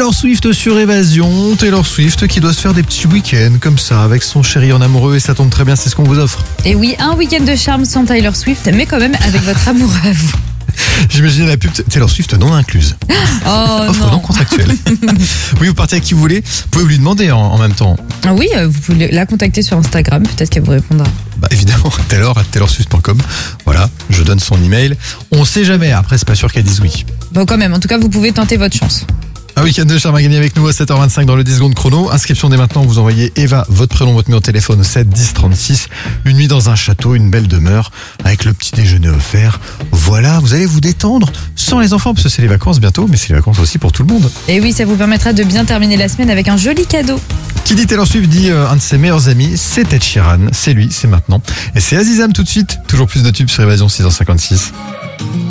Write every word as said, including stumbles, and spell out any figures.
Taylor Swift sur Évasion. Taylor Swift qui doit se faire des petits week-ends comme ça avec son chéri en amoureux et ça tombe très bien, c'est ce qu'on vous offre. Et oui, un week-end de charme sans Taylor Swift, mais quand même avec votre amour à vous. J'imagine la pub Taylor Swift non incluse. Oh Offre non. non contractuelle. Oui, vous partez à qui vous voulez. Vous pouvez lui demander en, en même temps. Ah oui, euh, vous pouvez la contacter sur Instagram, peut-être qu'elle vous répondra. Bah évidemment, Taylor à taylor swift point com. Voilà, je donne son email. On sait jamais, après c'est pas sûr qu'elle dise oui. Bon quand même, en tout cas vous pouvez tenter votre chance. Un week-end de charme à gagner avec nous à sept heures vingt-cinq dans le dix secondes chrono. Inscription dès maintenant, vous envoyez Eva, votre prénom, votre numéro de téléphone au sept dix trente-six. Une nuit dans un château, une belle demeure, avec le petit déjeuner offert. Voilà, vous allez vous détendre sans les enfants, parce que c'est les vacances bientôt, mais c'est les vacances aussi pour tout le monde. Et oui, ça vous permettra de bien terminer la semaine avec un joli cadeau. Qui dit Taylor Swift dit euh, un de ses meilleurs amis, c'est Ed Sheeran. C'est lui, c'est maintenant. Et c'est Azizam tout de suite. Toujours plus de tubes sur Évasion six heures cinquante-six.